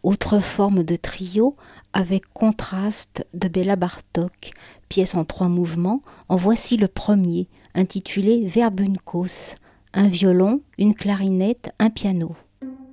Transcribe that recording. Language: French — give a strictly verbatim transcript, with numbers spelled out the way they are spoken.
Autre forme de trio avec contraste de Béla Bartók, pièce en trois mouvements. En voici le premier, intitulé Verbunkos, un violon, une clarinette, un piano.